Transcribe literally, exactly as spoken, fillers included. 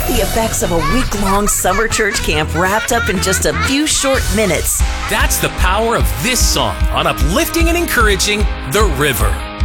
The effects of a week-long summer church camp wrapped up in just a few short minutes. That's the power of this song on uplifting and encouraging The River.